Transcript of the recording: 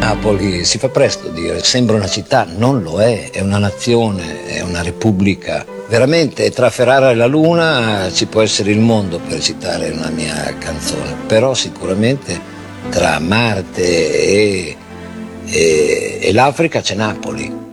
Napoli, si fa presto a dire, sembra una città, non lo è una nazione, è una repubblica. Veramente tra Ferrara e la Luna ci può essere il mondo, per citare una mia canzone, però sicuramente tra Marte e l'Africa c'è Napoli.